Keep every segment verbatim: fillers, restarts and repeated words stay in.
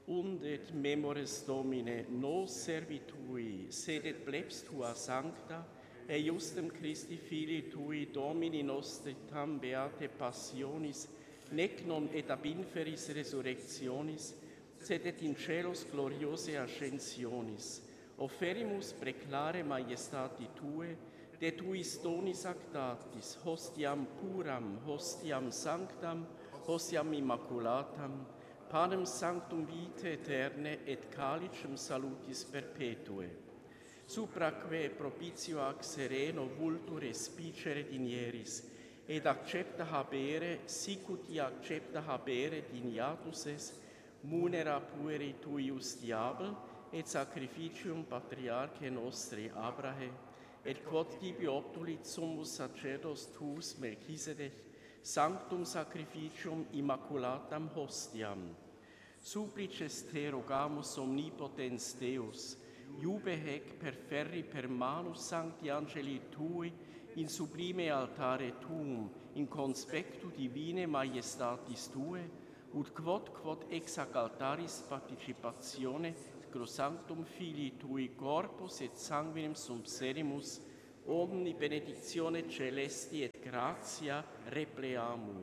Und et memores Domine nos servitui, sed et plebs tua sancta, e justem Christi Filii tui, Domini nostri tam beate passionis, nec non et ab inferis resurrectionis, sed et in celos gloriose ascensionis, offerimus preclare majestati tue, de tuis donis actatis, hostiam puram, hostiam sanctam, hostiam immaculatam, panem sanctum vitae aeterne et calicem salutis perpetue, supraque propitio ac sereno vultur espicere dinieris, et accepta habere, sicut accepta habere dignatus es, munera pueri tuius diabel, et sacrificium patriarche nostri Abrahe, et quod tibi obtulit summus sacerdos tuus Melchisedec, sanctum sacrificium immaculatam hostiam. Supplices te rogamus omnipotens Deus, iube hec per ferri per manus sancti angeli tui, in sublime altare tuum, in conspectu divine majestatis tue, ut quod quod ex ac altaris participatione sanctum Filii tui corpus et sanguinem subserimus, omni benedictione celesti et gratia repleamur.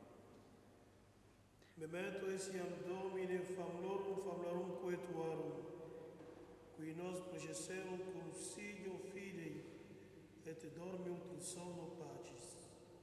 Memento etiam Domine famulorum famularum coetuarum, qui nos processerum consiglio fidei, et dormiunt in somno pacis.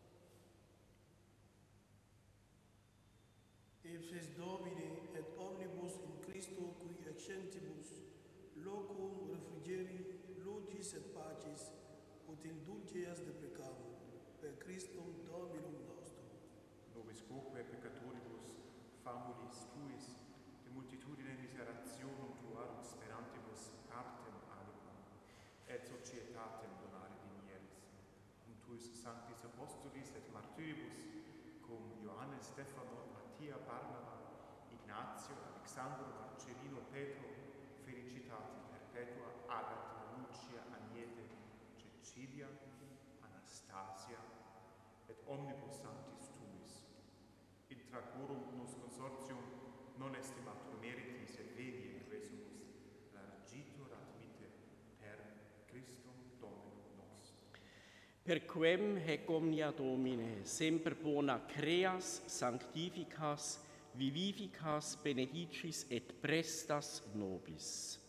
Ipsis Domine et omnibus in Christo qui accentibus, locum refrigeri, lucis et pacis, ut indulgeas deprecamur, per Christum Dominum nostrum. Nobis quoque peccatoribus, famulis tuis, de multitudine miserationum tuarum sperantibus partem aliquam, et societatem donare dinieris, cum tuis sanctis apostolis et martyribus, cum Ioannes Stefano, Mattia Barnaba, Ignatio, Alexandro, Marcellino, Petro, felicitate perpetua, Agata, Lucia, Agnete, Cecilia, Anastasia, et omnibus sanctis tuis. Intra quorum nos consortium non estimatur meritis et venie resumus, largitur admite per Christum Dominum nostrum. Per quem hec omnia Domine, semper bona creas, sanctificas, vivificas, benedicis et prestas nobis.